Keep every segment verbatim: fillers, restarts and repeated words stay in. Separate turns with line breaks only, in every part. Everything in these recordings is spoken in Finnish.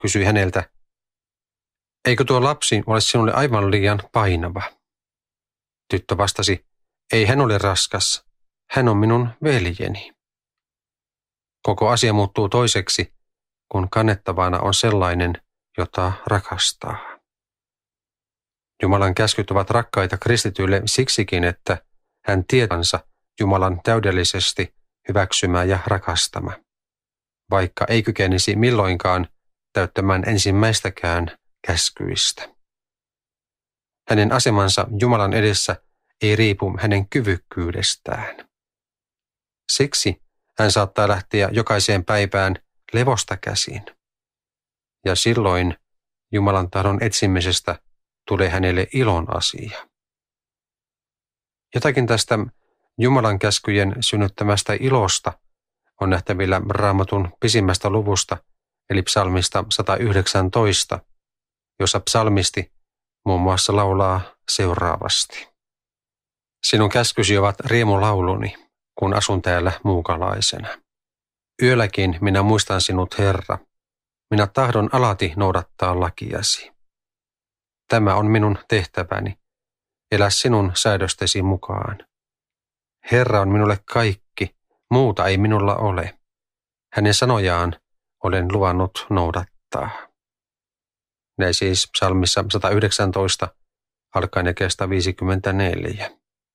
kysyi häneltä, eikö tuo lapsi ole sinulle aivan liian painava? Tyttö vastasi, ei hän ole raskas, hän on minun veljeni. Koko asia muuttuu toiseksi, kun kannettavana on sellainen, jota rakastaa. Jumalan käskyt ovat rakkaita kristityille siksikin, että hän tietänsä Jumalan täydellisesti hyväksymä ja rakastama, vaikka ei kykenisi milloinkaan täyttämään ensimmäistäkään käskyistä. Hänen asemansa Jumalan edessä ei riipu hänen kyvykkyydestään. Siksi hän saattaa lähteä jokaiseen päivään levosta käsin. Ja silloin Jumalan tahdon etsimisestä tulee hänelle ilon asia. Jotakin tästä Jumalan käskyjen synnyttämästä ilosta on nähtävillä Raamatun pisimmästä luvusta, eli psalmista sata yhdeksäntoista, jossa psalmisti muun muassa laulaa seuraavasti. Sinun käskysi ovat riemulauluni, kun asun täällä muukalaisena. Yölläkin minä muistan sinut, Herra. Minä tahdon alati noudattaa lakiasi. Tämä on minun tehtäväni, elä sinun säädöstesi mukaan. Herra on minulle kaikki, muuta ei minulla ole. Hänen sanojaan olen luvannut noudattaa. Näin siis psalmissa sata yhdeksäntoista, alkaen jakeesta viisikymmentäneljä.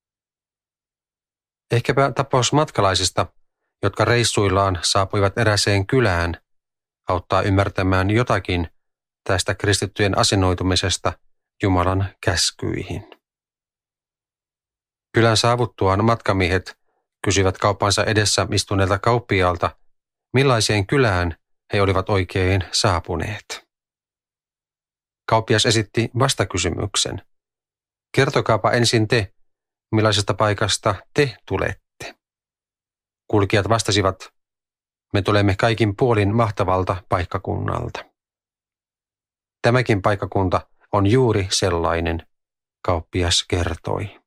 Ehkäpä tapaus matkalaisista, jotka reissuillaan saapuivat eräseen kylään, auttaa ymmärtämään jotakin tästä kristittyjen asennoitumisesta Jumalan käskyihin. Kylän saavuttuaan matkamiehet kysyivät kauppansa edessä istuneelta kauppiaalta, millaiseen kylään he olivat oikein saapuneet. Kauppias esitti vastakysymyksen. Kertokaapa ensin te, millaisesta paikasta te tulette. Kulkijat vastasivat, me tulemme kaikin puolin mahtavalta paikkakunnalta. Tämäkin paikkakunta on juuri sellainen, kauppias kertoi.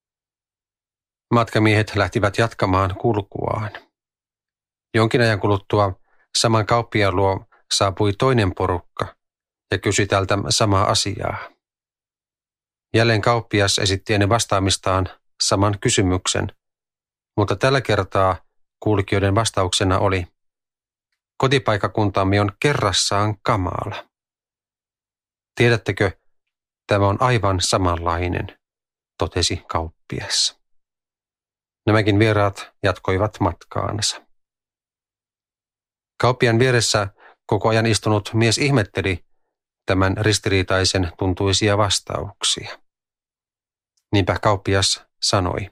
Matkamiehet lähtivät jatkamaan kulkuaan. Jonkin ajan kuluttua saman kauppiaan luo saapui toinen porukka ja kysyi tältä samaa asiaa. Jälleen kauppias esitti ennen vastaamistaan saman kysymyksen, mutta tällä kertaa kulkijoiden vastauksena oli, kotipaikkakuntamme on kerrassaan kamala. Tiedättekö, tämä on aivan samanlainen, totesi kauppias. Nämäkin vieraat jatkoivat matkaansa. Kauppiaan vieressä koko ajan istunut mies ihmetteli tämän ristiriitaisen tuntuisia vastauksia. Niinpä kauppias sanoi,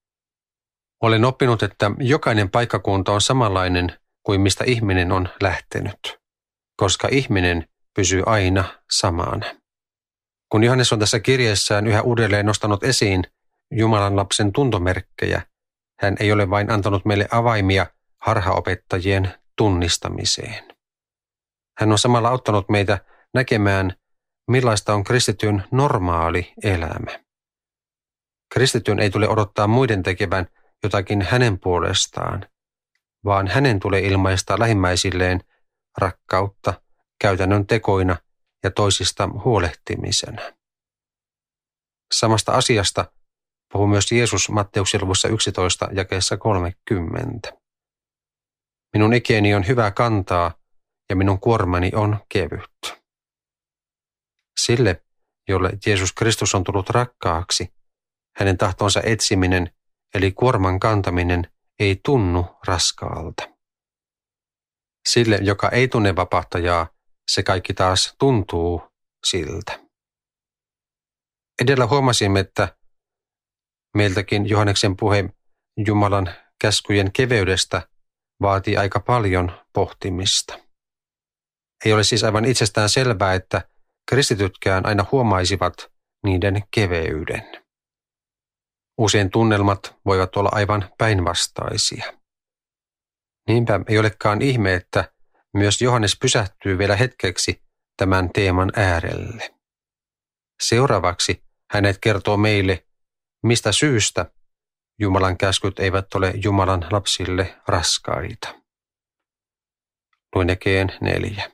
olen oppinut, että jokainen paikkakunta on samanlainen kuin mistä ihminen on lähtenyt, koska ihminen pysyy aina samana. Kun Johannes on tässä kirjeessään yhä uudelleen nostanut esiin Jumalan lapsen tuntomerkkejä, hän ei ole vain antanut meille avaimia harhaopettajien tunnistamiseen. Hän on samalla auttanut meitä näkemään, millaista on kristityn normaali elämä. Kristityn ei tule odottaa muiden tekevän jotakin hänen puolestaan, vaan hänen tulee ilmaista lähimmäisilleen rakkautta käytännön tekoina ja toisista huolehtimisena. Samasta asiasta puhuu myös Jeesus Matteuksen luvussa yksitoista jakeessa kolmekymmentä. Minun ikäni on hyvä kantaa ja minun kuormani on kevyt. Sille, jolle Jeesus Kristus on tullut rakkaaksi, hänen tahtonsa etsiminen eli kuorman kantaminen ei tunnu raskaalta. Sille, joka ei tunne vapahtajaa, se kaikki taas tuntuu siltä. Edellä huomasimme, että meiltäkin Johanneksen puhe Jumalan käskyjen keveydestä vaatii aika paljon pohtimista. Ei ole siis aivan itsestään selvää, että kristitytkään aina huomaisivat niiden keveyden. Usein tunnelmat voivat olla aivan päinvastaisia. Niinpä ei olekaan ihme, että myös Johannes pysähtyy vielä hetkeksi tämän teeman äärelle. Seuraavaksi hänet kertoo meille, mistä syystä Jumalan käskyt eivät ole Jumalan lapsille raskaita. Luen jakeen neljä.